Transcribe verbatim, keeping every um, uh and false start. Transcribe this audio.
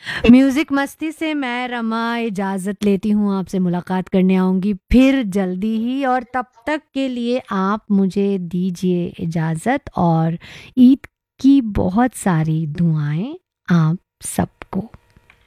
Music मस्ती से मैं रमा इजाज़त लेती हूँ, आपसे मुलाकात करने आऊँगी फिर जल्दी ही और तब तक के लिए आप मुझे दीजिए इजाज़त और ईद की बहुत सारी दुआएँ आप सबको।